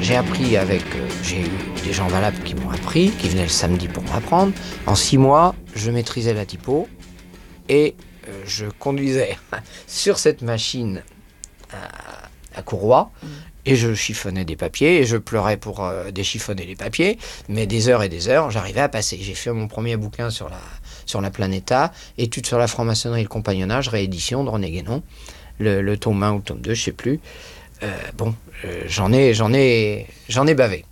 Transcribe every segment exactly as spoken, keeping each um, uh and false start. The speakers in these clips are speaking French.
j'ai appris avec... Euh, j'ai eu des gens valables qui m'ont appris, qui venaient le samedi pour m'apprendre. En six mois, je maîtrisais la typo et euh, je conduisais sur cette machine à, à courroie mmh. et je chiffonnais des papiers et je pleurais pour euh, déchiffonner les papiers. Mais des heures et des heures, j'arrivais à passer. J'ai fait mon premier bouquin sur la, sur la Planeta, études sur la franc-maçonnerie et le compagnonnage, réédition de René Guénon, le, le tome un ou le tome deux, je ne sais plus. Euh, bon, euh, j'en ai, j'en ai, j'en ai bavé.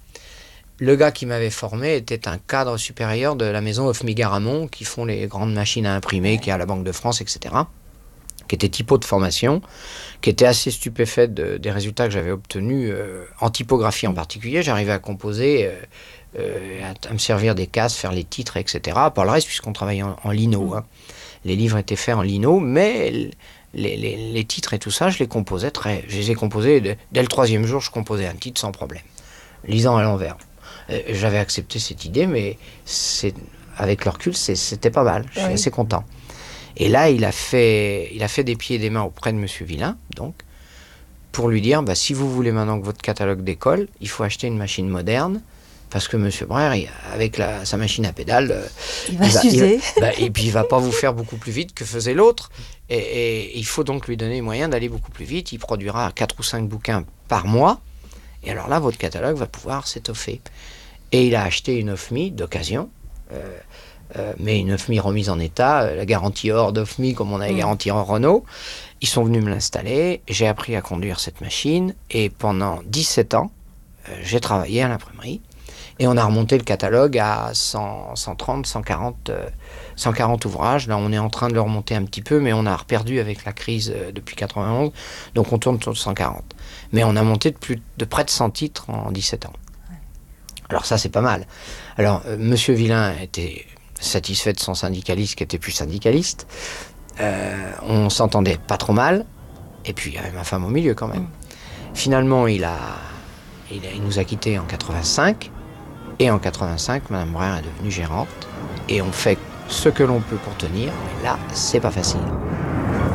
Le gars qui m'avait formé était un cadre supérieur de la maison Hoffmy-Garamond, qui font les grandes machines à imprimer, qui est à la Banque de France, et cetera, qui était typo de formation, qui était assez stupéfait de, des résultats que j'avais obtenus, euh, en typographie en particulier. J'arrivais à composer, euh, euh, à, à me servir des cases, faire les titres, et cetera. Par le reste, puisqu'on travaillait en, en lino. Hein. Les livres étaient faits en lino, mais... Les, les, les titres et tout ça, je les composais très... Je les ai composés... Dès, dès le troisième jour, je composais un titre sans problème. Lisant à l'envers. Euh, j'avais accepté cette idée, mais c'est, avec le recul, c'est, c'était pas mal. Je suis oui. assez content. Et là, il a, fait, il a fait des pieds et des mains auprès de M. Villain, donc, pour lui dire, bah, si vous voulez maintenant que votre catalogue décolle, il faut acheter une machine moderne, parce que M. Breuer, avec la, sa machine à pédale, euh, il va s'user. Bah, et puis il ne va pas vous faire beaucoup plus vite que faisait l'autre. Et, et il faut donc lui donner les moyens d'aller beaucoup plus vite. Il produira quatre ou cinq bouquins par mois. Et alors là, votre catalogue va pouvoir s'étoffer. Et il a acheté une Hoffmy d'occasion, euh, euh, mais une Hoffmy remise en état, euh, la garantie hors d'Hoffmy, comme on a la garantie hors Renault. Ils sont venus me l'installer. J'ai appris à conduire cette machine. Et pendant dix-sept ans, euh, j'ai travaillé à l'imprimerie. Et on a remonté le catalogue à cent, cent trente, cent quarante, euh, cent quarante ouvrages. Là, on est en train de le remonter un petit peu, mais on a reperdu avec la crise euh, depuis quatre-vingt-onze. Donc, on tourne sur cent quarante. Mais on a monté de, plus, de près de cent titres en dix-sept ans. Ouais. Alors, ça, c'est pas mal. Alors, euh, M. Villain était satisfait de son syndicaliste, qui était plus syndicaliste. Euh, on s'entendait pas trop mal. Et puis, il y avait ma femme au milieu, quand même. Mmh. Finalement, il, a, il, a, il nous a quittés en quatre-vingt-cinq. Et en quatre-vingt-cinq, Mme Breuer est devenue gérante. Et on fait ce que l'on peut pour tenir. Mais là, c'est pas facile.